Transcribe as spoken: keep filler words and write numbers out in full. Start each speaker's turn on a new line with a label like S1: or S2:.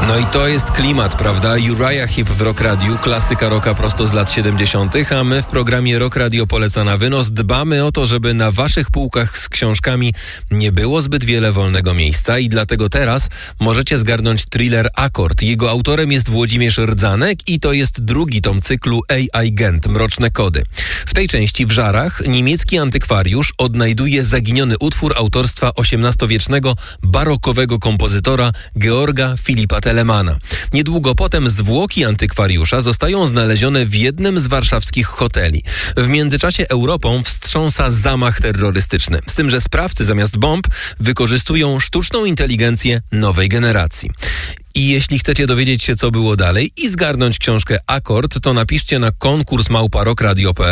S1: No i to jest klimat, prawda? Uriah Heep w Rock Radiu, klasyka rocka prosto z lat siedemdziesiątych, a my w programie Rock Radio Poleca na wynos dbamy o to, żeby na waszych półkach z książkami nie było zbyt wiele wolnego miejsca i dlatego teraz możecie zgarnąć thriller Akord. Jego autorem jest Włodzimierz Rdzanek i to jest drugi tom cyklu A I Gent, Mroczne Kody. W tej części w Żarach niemiecki antykwariusz odnajduje zaginiony utwór autorstwa osiemnastowiecznego barokowego kompozytora Georga Filipa Telemana. Niedługo potem zwłoki antykwariusza zostają znalezione w jednym z warszawskich hoteli. W międzyczasie Europą wstrząsa zamach terrorystyczny, z tym, że sprawcy zamiast bomb wykorzystują sztuczną inteligencję nowej generacji. I jeśli chcecie dowiedzieć się, co było dalej i zgarnąć książkę Akord, to napiszcie na konkurs małpa rock radio kropka p l